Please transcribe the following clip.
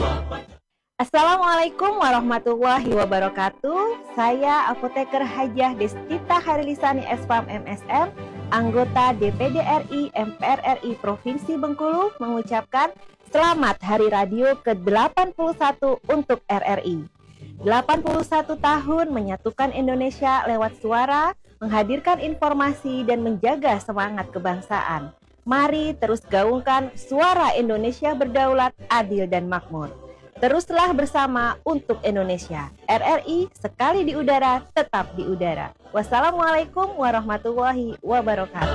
Assalamualaikum warahmatullahi wabarakatuh. Saya Apoteker Hajah Destita Harilisani SPAM MSM, anggota DPD RI MPR RI Provinsi Bengkulu, mengucapkan selamat Hari Radio ke-81 untuk RRI. 81 tahun menyatukan Indonesia lewat suara, menghadirkan informasi dan menjaga semangat kebangsaan. Mari terus gaungkan suara Indonesia berdaulat, adil dan makmur. Teruslah bersama untuk Indonesia. RRI sekali di udara, tetap di udara. Wassalamualaikum warahmatullahi wabarakatuh.